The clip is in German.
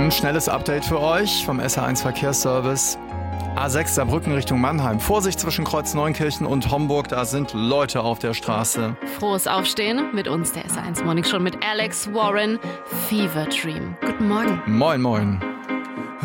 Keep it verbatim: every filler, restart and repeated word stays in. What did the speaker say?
Morgen. Schnelles Update für euch vom S R eins Verkehrsservice. A sechs Saarbrücken Richtung Mannheim. Vorsicht zwischen Kreuz Neunkirchen und Homburg, da sind Leute auf der Straße. Frohes Aufstehen mit uns, der S R eins Morning schon mit Alex Warren, Fever Dream. Guten Morgen. Moin, moin.